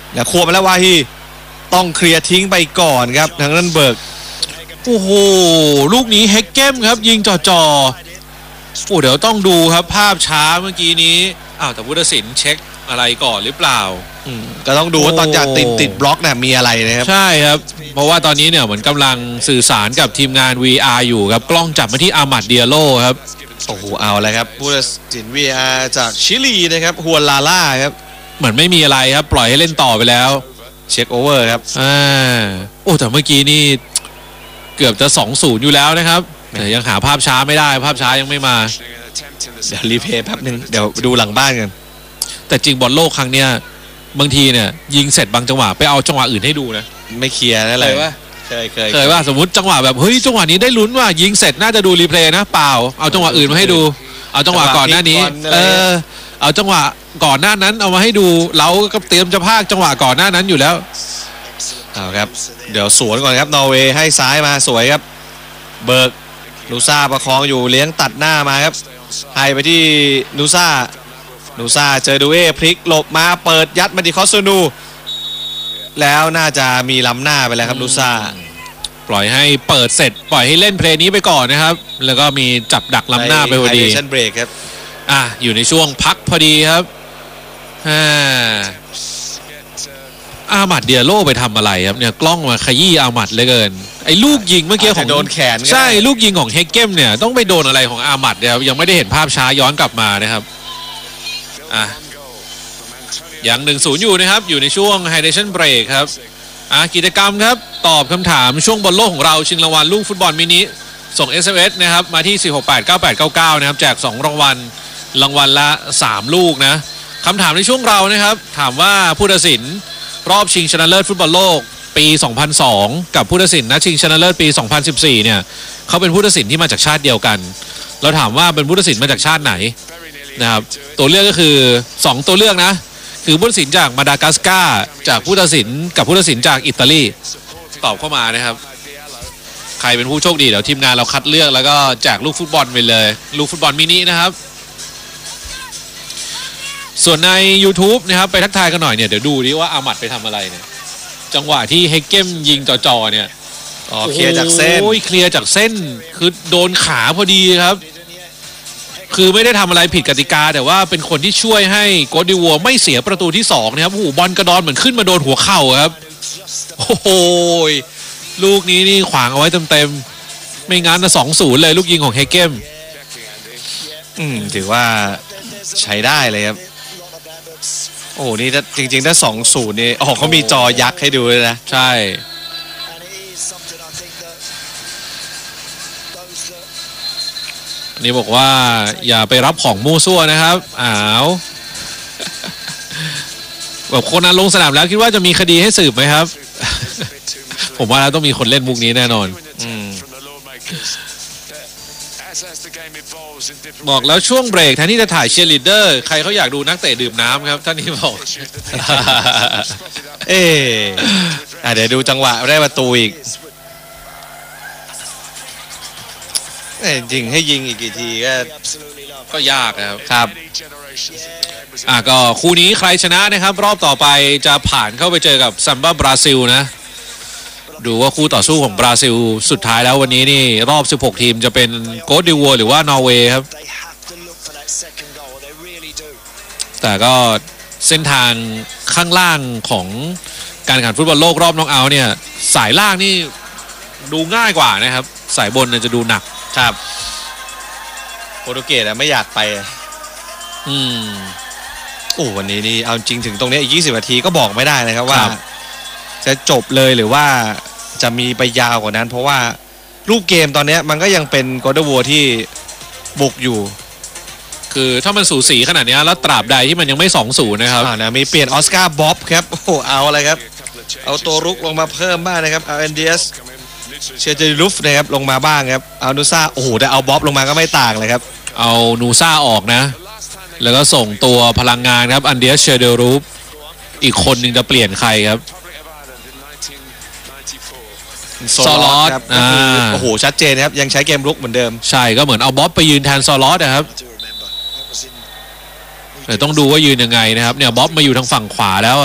แล้วควบมาแล้ววาฮีต้องเคลียร์ทิ้งไปก่อนครับทางนั้นเบิร์กโอ้โหลูกนี้เฮกเกมครับยิงจ่อๆโอ้เดี๋ยวต้องดูครับภาพช้าเมื่อกี้นี้แต่ผู้ตัดสินเช็คอะไรก่อนหรือเปล่าก็ต้องดูว่าตอนจากติดบล็อกเนี่ยมีอะไรนะครับใช่ครับเพราะว่าตอนนี้เนี่ยเหมือนกำลังสื่อสารกับทีมงาน VR อยู่ครับกล้องจับมาที่อามัดเดียโลครับโอ้โหเอาเลยครับผู้ตัดสิน VR จากชิลีนะครับฮัวลาล่าครับเหมือนไม่มีอะไรครับปล่อยให้เล่นต่อไปแล้วเช็คโอเวอร์ครับโอ้แต่เมื่อกี้นี่เกือบจะ 2-0 อยู่แล้วนะครับแต่ยังหาภาพช้าไม่ได้ภาพช้ายังไม่มาเดี๋ยวรีเพย์แป๊บนึงเดี๋ยวดูหลังบ้านกันแต่จริงบอลโลกครั้งเนี้ยบางทีเนี่ยยิงเสร็จบางจังหวะไปเอาจังหวะอื่นให้ดูนะไม่เคลียร์นั่นเลยเคยว่าสมมติจังหวะแบบเฮ้ยจังหวะนี้ได้ลุ้นว่ายิงเสร็จน่าจะดูรีเพลย์นะเปล่าเอาจังหวะอื่นมาให้ดูเอาจังหวะก่อนหน้านี้เอาจังหวะก่อนหน้านั้นเอามาให้ดูเราก็เตรียมจะพากจังหวะก่อนหน้านั้นอยู่แล้วเอาครับเดี๋ยวสวนก่อนครับนอร์เวย์ให้ซ้ายมาสวยครับเบิร์กนูซ่าประคองอยู่เลี้ยงตัดหน้ามาครับให้ไปที่นูซ่าเจอดูเอพลิกหลบมาเปิดยัดมาดิคอสซูแล้วน่าจะมีล้ำหน้าไปแล้วครับนูซ่าปล่อยให้เปิดเสร็จปล่อยให้เล่นเพลย์นี้ไปก่อนนะครับแล้วก็มีจับดักล้ำหน้าไปพอดีเบรกครับอยู่ในช่วงพักพอดีครับอามัดเดียโลไปทำอะไรครับเนี่ยกล้องมาขยี้อามัดเลยเกินไอ้ลูกยิงเมื่อกี้ของโดนแขนใช่ลูกยิงของเฮกเกมเนี่ยต้องไปโดนอะไรของอามัดเนี่ยยังไม่ได้เห็นภาพช้าย้อนกลับมานะครับยัง 1-0 อยู่นะครับอยู่ในช่วงไฮเดชั่นเบรกครับกิจกรรมครับตอบคำถามช่วงบอลโลกของเราชิงรางวัลลูกฟุตบอลมินิส่ง SMS นะครับมาที่4689899นะครับแจก2รางวัลละ3ลูกนะคำถามในช่วงเรานะครับถามว่าผู้ตัดสินรอบชิงชนะเลิศฟุตบอลโลกปี 2002 กับผู้ตัดสินนัดชิงชนะเลิศปี 2014 เนี่ยเขาเป็นผู้ตัดสินที่มาจากชาติเดียวกันเราถามว่าเป็นผู้ตัดสินมาจากชาติไหนนะครับตัวเลือกก็คือ2ตัวเลือกนะคือผู้ตัดสินจากมาดากัสการ์จากผู้ตัดสินกับผู้ตัดสินจากอิตาลีตอบเข้ามานะครับใครเป็นผู้โชคดีเดี๋ยวทีมงานเราคัดเลือกแล้วก็แจกลูกฟุตบอลไปเลยลูกฟุตบอลมินินะครับส่วนใน YouTube นะครับไปทักทายกันหน่อยเนี่ยเดี๋ยวดูดิว่าอามัดไปทำอะไรเนี่ยจังหวะที่เฮกเกมยิงจ่อๆเนี่ยเคลียร์จากเส้นเคลียร์จากเส้นคือโดนขาพอดีครับคือไม่ได้ทำอะไรผิดกติกาแต่ว่าเป็นคนที่ช่วยให้โกดิวัวไม่เสียประตูที่2นะครับโอ้โหบอลกระดอนเหมือนขึ้นมาโดนหัวเข่าครับโอ้โหลูกนี้นี่ขวางเอาไว้เต็มๆไม่งั้นนะ 2-0 เลยลูกยิงของเฮกเกมถือว่าใช้ได้เลยครับโอ้นี่ถ้าจริงๆถ้า 2-0 นี่เขามีจอยักษ์ให้ดูเลยนะใช่นี่บอกว่าอย่าไปรับของมั่วซั่วนะครับแบบคนนั้นลงสนามแล้วคิดว่าจะมีคดีให้สืบไหมครับ ผมว่าแล้วต้องมีคนเล่นมุกนี้แน่นอนบอกแล้วช่วงเบรกแทนที่จะถ่ายเชียร์ลีดเดอร์ใครเขาอยากดูนักเตะดื่มน้ำครับท่านนี้บอกเดี๋ยวดูจังหวะได้ประตูอีกจริงให้ยิงอีกกี่ทีก็ยากครับก็คู่นี้ใครชนะนะครับรอบต่อไปจะผ่านเข้าไปเจอกับซัมบ้าบราซิลนะดูว่าคู่ต่อสู้ของบราซิลสุดท้ายแล้ววันนี้นี่รอบ16ทีมจะเป็นโกดิวัวหรือว่านอร์เวย์ครับแต่ก็เส้นทางข้างล่างของการแข่งขันฟุตบอลโลกรอบน็อกเอาท์เนี่ยสายล่างนี่ดูง่ายกว่านะครับสายบนจะดูหนักครับโปรตุเกสไม่อยากไปวันนี้นี่เอาจริงถึงตรงนี้อีก20 นาทีก็บอกไม่ได้นะครับว่าจะจบเลยหรือว่าจะมีไปยาวกว่านั้นเพราะว่ารูปเกมตอนนี้มันก็ยังเป็นโกลเด้นวัวที่บุกอยู่คือถ้ามันสูสีขนาดนี้แล้วตราบใดที่มันยังไม่ 2-0 นะครับมีเปลี่ยนออสการ์บ๊อบครับเอาอะไรครับเอาตัวรุกลงมาเพิ่มบ้างนะครับเอาเอนเดียสเชเจรูฟนะครับลงมาบ้างครับเอานูซ่าแต่เอาบ๊อบลงมาก็ไม่ต่างเลยครับเอานูซ่าออกนะแล้วก็ส่งตัวพลังงานครับอันเดียสเชเจรูฟอีกคนหนึ่งจะเปลี่ยนใครครับซอลอสชัดเจนครับยังใช้เกมรุกเหมือนเดิมใช่ก็เหมือนเอาบ๊อบไปยืนแทนซอลอสนะครับแต่ต้องดูว่ายืนยังไงนะครับเนี่ยบ๊อบมาอยู่ทางฝั่งขวาแล้ว